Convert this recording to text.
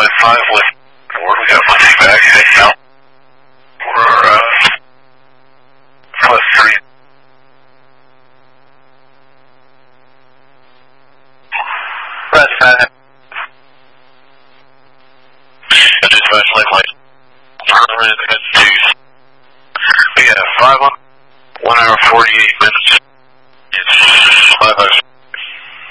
runway 5 with forward. We got Monday back heading out. We're +3. That's fine. And dispatch lane light. Turn in at 2. We have 5 on 1 hour 48 minutes. It's 5 hours.